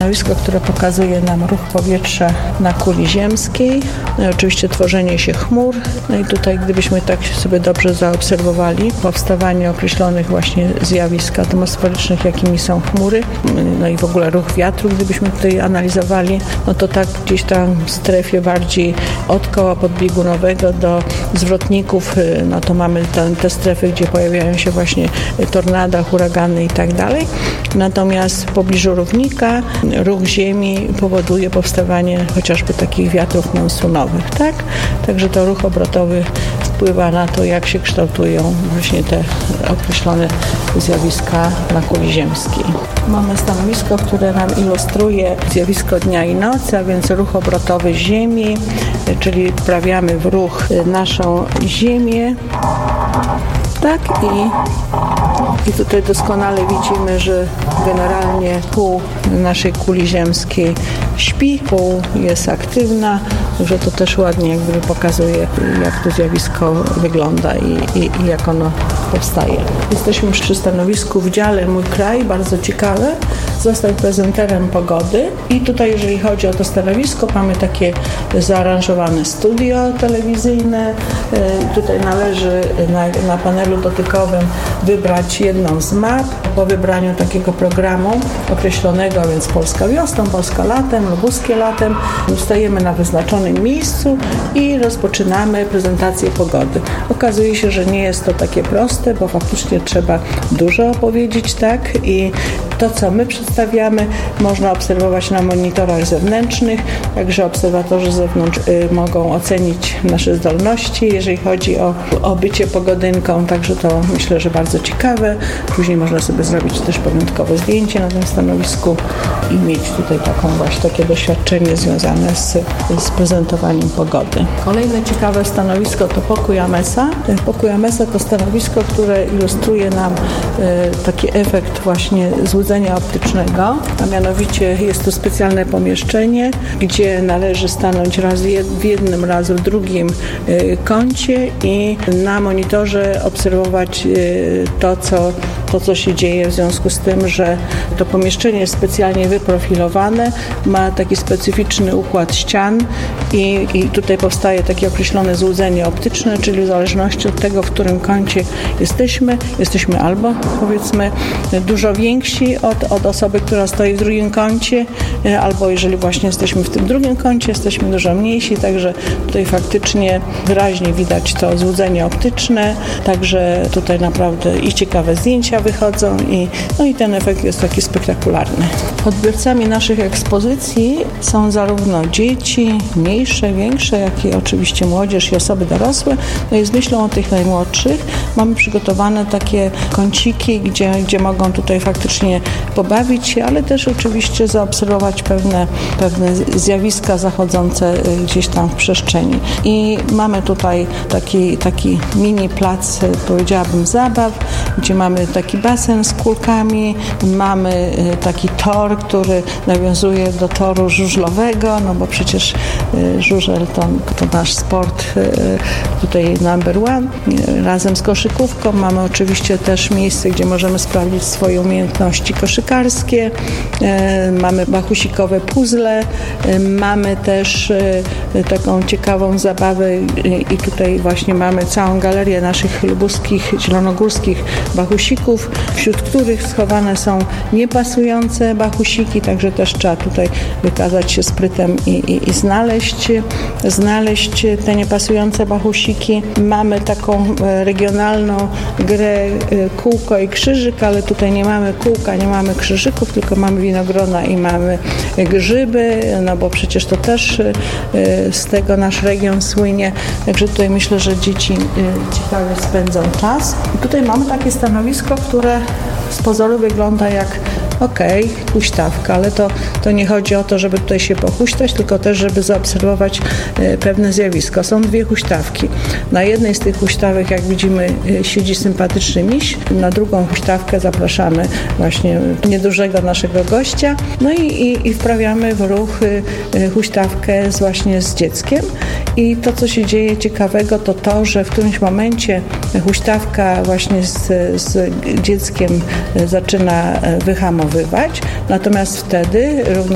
stanowisko, które pokazuje nam ruch powietrza na kuli ziemskiej. No i oczywiście tworzenie się chmur. No i tutaj, gdybyśmy tak sobie dobrze zaobserwowali powstawanie określonych właśnie zjawisk atmosferycznych, jakimi są chmury, no i w ogóle ruch wiatru, gdybyśmy tutaj analizowali, no to tak gdzieś tam w strefie bardziej od koła podbiegunowego do zwrotników, no to mamy te strefy, gdzie pojawiają się właśnie tornada, huragany i tak dalej. Natomiast w pobliżu równika ruch ziemi powoduje powstawanie chociażby takich wiatrów monsunowych, tak? Także to ruch obrotowy wpływa na to, jak się kształtują właśnie te określone zjawiska na kuli ziemskiej. Mamy stanowisko, które nam ilustruje zjawisko dnia i nocy, a więc ruch obrotowy Ziemi, czyli wprawiamy w ruch naszą Ziemię. Tak i tutaj doskonale widzimy, że generalnie pół naszej kuli ziemskiej śpi, pół jest aktywna, że to też ładnie jakby pokazuje, jak to zjawisko wygląda i jak ono powstaje. Jesteśmy przy stanowisku w dziale Mój Kraj, bardzo ciekawe. Został prezenterem pogody i tutaj, jeżeli chodzi o to stanowisko, mamy takie zaaranżowane studio telewizyjne. Tutaj należy na panelu dotykowym wybrać jedną z map. Po wybraniu takiego programu określonego, a więc Polska wiosną, Polska latem, Lubuskie latem, stajemy na wyznaczonym miejscu i rozpoczynamy prezentację pogody. Okazuje się, że nie jest to takie proste, bo faktycznie trzeba dużo opowiedzieć, tak? I to, co my przedstawiamy, można obserwować na monitorach zewnętrznych, także obserwatorzy z zewnątrz mogą ocenić nasze zdolności, jeżeli chodzi o bycie pogodynką, także to myślę, że bardzo ciekawe. Później można sobie zrobić też pamiątkowe zdjęcie na tym stanowisku i mieć tutaj takie doświadczenie związane z prezentowaniem pogody. Kolejne ciekawe stanowisko to pokój Amesa. Pokój Amesa to stanowisko, które ilustruje nam taki efekt właśnie złudzenia optycznego, a mianowicie jest to specjalne pomieszczenie, gdzie należy stanąć raz w jednym, raz w drugim kącie i na monitorze obserwować to, co się dzieje w związku z tym, że to pomieszczenie jest specjalnie wyprofilowane, ma taki specyficzny układ ścian i tutaj powstaje takie określone złudzenie optyczne, czyli w zależności od tego, w którym kącie jesteśmy albo powiedzmy dużo więksi od osoby, która stoi w drugim kącie, albo jeżeli właśnie jesteśmy w tym drugim kącie, jesteśmy dużo mniejsi, także tutaj faktycznie wyraźnie widać to złudzenie optyczne, także tutaj naprawdę i ciekawe zdjęcia wychodzą i ten efekt jest taki spektakularny. Odbiorcami naszych ekspozycji są zarówno dzieci, mniejsze, większe, jak i oczywiście młodzież i osoby dorosłe. No i z myślą o tych najmłodszych mamy przygotowane takie kąciki, gdzie mogą tutaj faktycznie pobawić się, ale też oczywiście zaobserwować pewne zjawiska zachodzące gdzieś tam w przestrzeni. I mamy tutaj taki mini plac, powiedziałabym, zabaw, gdzie mamy taki basen z kulkami, mamy taki tor, który nawiązuje do toru żużlowego, no bo przecież żużel to nasz sport tutaj number one. Razem z koszykówką mamy oczywiście też miejsce, gdzie możemy sprawdzić swoje umiejętności koszykarskie, mamy bachusikowe puzzle, mamy też taką ciekawą zabawę i tutaj właśnie mamy całą galerię naszych lubuskich, zielonogórskich bachusików, wśród których schowane są niepasujące bachusiki, także też trzeba tutaj wykazać się sprytem i znaleźć te niepasujące bachusiki. Mamy taką regionalną grę kółko i krzyżyk, ale tutaj nie mamy kółka, nie mamy krzyżyków, tylko mamy winogrona i mamy grzyby, no bo przecież to też z tego nasz region słynie, także tutaj myślę, że dzieci ciekawie spędzą czas. I tutaj mamy takie stanowisko, które z pozoru wygląda jak huśtawka, ale to nie chodzi o to, żeby tutaj się pohuśtać, tylko też, żeby zaobserwować pewne zjawisko. Są dwie huśtawki. Na jednej z tych huśtawek, jak widzimy, siedzi sympatyczny miś. Na drugą huśtawkę zapraszamy właśnie niedużego naszego gościa. No i wprawiamy w ruch huśtawkę właśnie z dzieckiem. I to, co się dzieje ciekawego, to, że w którymś momencie huśtawka właśnie z dzieckiem zaczyna wyhamowywać, natomiast wtedy